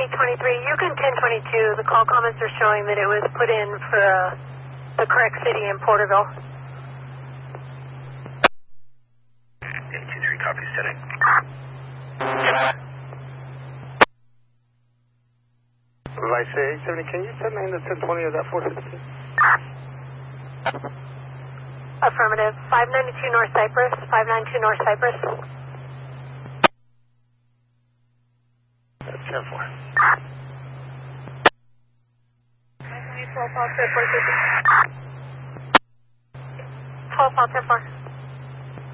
823, Yukon 1022. The call comments are showing that it was put in for the correct city in Porterville. 823, copy, setting. Vice 870, can you send me in the 1020 of that 416? Affirmative. 592 North Cypress. 592 North Cypress. That's 10-4. 12 Fall 10-4. 12 Fall 10-4.